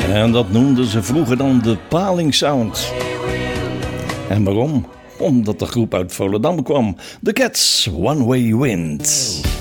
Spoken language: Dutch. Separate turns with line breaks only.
En dat noemden ze vroeger dan de Paling Sound. En waarom? Omdat de groep uit Volendam kwam. The Cats, One Way Wind.